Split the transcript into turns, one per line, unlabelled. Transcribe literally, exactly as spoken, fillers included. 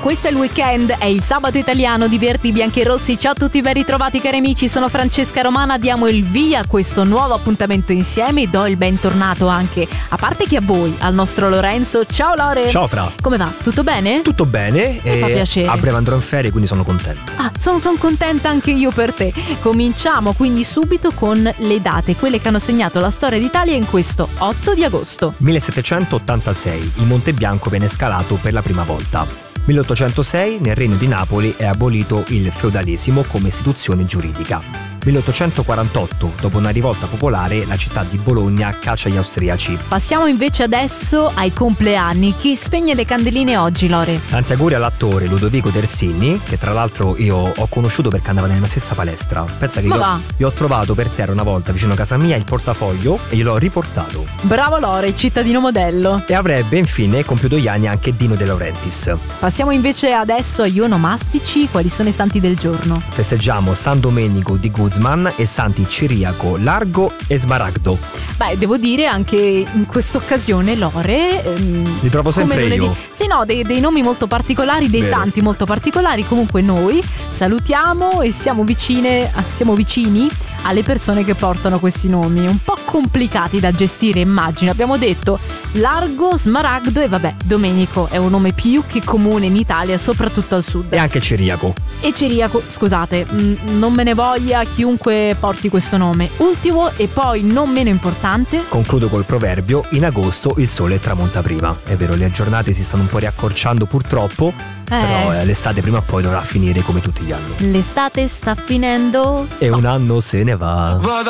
questo è il weekend, è il sabato italiano di Verdi Bianchi e Rossi. Ciao a tutti, ben ritrovati cari amici, sono Francesca Romana, diamo il via a questo nuovo appuntamento insieme e do il bentornato anche, a parte che a voi, al nostro Lorenzo. Ciao Lore!
Ciao Fra!
Come va? Tutto bene?
Tutto bene.
Mi fa piacere.
A breve andrò in ferie, quindi sono contento.
Ah, sono son contenta anche io per te. Cominciamo quindi subito con le date, quelle che hanno segnato la storia d'Italia in questo otto di agosto.
millesettecentottantasei, il Monte Bianco viene scalato per la prima volta. milleottocentosei, nel Regno di Napoli è abolito il feudalesimo come istituzione giuridica. milleottocentoquarantotto, dopo una rivolta popolare, la città di Bologna caccia gli austriaci.
Passiamo invece adesso ai compleanni. Chi spegne le candeline oggi, Lore?
Tanti auguri all'attore Ludovico Terzini, che tra l'altro io ho conosciuto perché andava nella stessa palestra. Pensa che
Ma
io,
va.
io ho trovato per terra una volta vicino a casa mia il portafoglio e gliel'ho riportato.
Bravo Lore, cittadino modello.
E avrebbe infine compiuto gli anni anche Dino De Laurentiis.
Passiamo invece adesso agli onomastici. Quali sono i santi del giorno?
Festeggiamo San Domenico di Guzman e Santi Ciriaco, Largo e Smaragdo.
Beh, devo dire anche in questa occasione, Lore, ehm,
Li trovo sempre
come lunedì.
io.
Sì, no, dei, dei nomi molto particolari, dei
Vero.
santi molto particolari. Comunque noi salutiamo e siamo vicine, siamo vicini alle persone che portano questi nomi, un po' complicati da gestire, immagino. Abbiamo detto Largo, Smaragdo e vabbè, Domenico è un nome più che comune in Italia, soprattutto al sud.
E anche Ciriaco.
E Ciriaco, scusate, mh, non me ne voglia chiunque porti questo nome. Ultimo e poi non meno importante.
Concludo col proverbio: in agosto il sole tramonta prima. È vero, le giornate si stanno un po' riaccorciando purtroppo, però eh, l'estate prima o poi dovrà finire come tutti gli anni.
L'estate sta finendo.
E un anno se ne va.